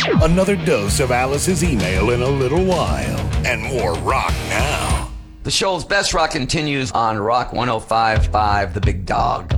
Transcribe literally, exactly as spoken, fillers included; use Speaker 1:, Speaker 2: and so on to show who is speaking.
Speaker 1: Another dose of Alice's email in a little while. And more rock now.
Speaker 2: The show's best rock continues on Rock one oh five point five, The Big Dog.